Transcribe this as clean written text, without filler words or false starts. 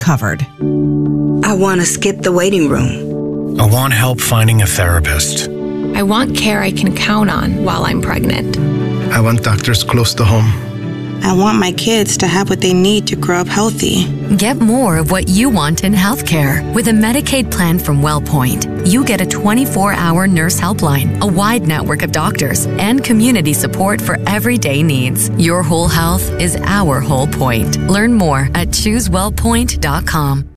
covered. I want to skip the waiting room. I want help finding a therapist. I want care I can count on while I'm pregnant. I want doctors close to home. I want my kids to have what they need to grow up healthy. Get more of what you want in healthcare. With a Medicaid plan from WellPoint, you get a 24-hour nurse helpline, a wide network of doctors, and community support for everyday needs. Your whole health is our whole point. Learn more at ChooseWellPoint.com.